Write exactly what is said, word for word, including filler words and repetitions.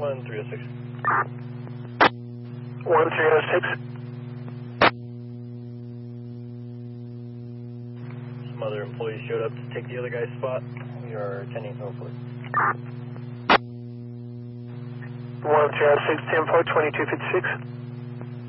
one three oh six. one three oh six. Some other employees showed up to take the other guy's spot. We are attending to hopefully. one three oh six, ten four, twenty-two fifty-six.